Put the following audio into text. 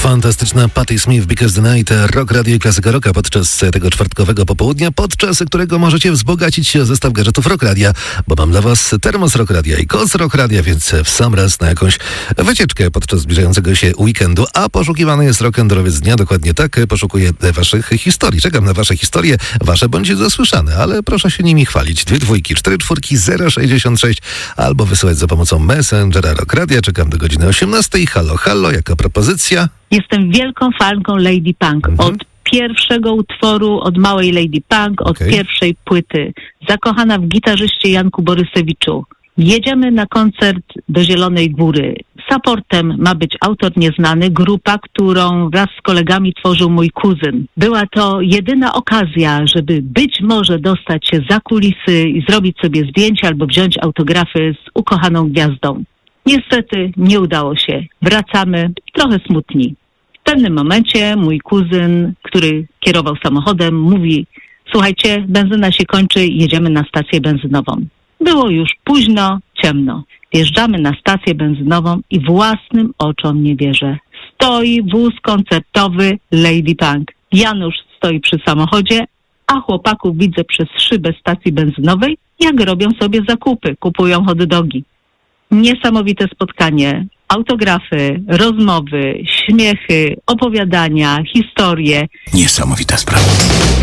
Fantastyczna Patti Smith, Because the Night, Rock Radio i Klasyka Rocka podczas tego czwartkowego popołudnia, podczas którego możecie wzbogacić się o zestaw gadżetów Rock Radia, bo mam dla was termos Rock Radia i koc Rock Radia, więc w sam raz na jakąś wycieczkę podczas zbliżającego się weekendu, a poszukiwany jest rock'n'rollowiec dnia, dokładnie tak, poszukuję waszych historii. Czekam na wasze historie, wasze bądź zasłyszane, ale proszę się nimi chwalić. 2 dwójki, 4 czwórki, 066 albo wysyłać za pomocą Messengera Rock Radia. Czekam do godziny 18. Halo, halo, jaka propozycja? Jestem wielką fanką Lady Punk. Od pierwszego utworu, od małej Lady Punk, od pierwszej płyty. Zakochana w gitarzyście Janku Borysewiczu. Jedziemy na koncert do Zielonej Góry. Supportem ma być autor nieznany, grupa, którą wraz z kolegami tworzył mój kuzyn. Była to jedyna okazja, żeby być może dostać się za kulisy i zrobić sobie zdjęcie albo wziąć autografy z ukochaną gwiazdą. Niestety nie udało się. Wracamy trochę smutni. W pewnym momencie mój kuzyn, który kierował samochodem, mówi: słuchajcie, benzyna się kończy, jedziemy na stację benzynową. Było już późno, ciemno. Wjeżdżamy na stację benzynową i własnym oczom nie wierzę. Stoi wóz koncertowy Lady Punk. Janusz stoi przy samochodzie, a chłopaków widzę przez szybę stacji benzynowej, jak robią sobie zakupy, kupują hot dogi. Niesamowite spotkanie. Autografy, rozmowy, śmiechy, opowiadania, historie. Niesamowita sprawa.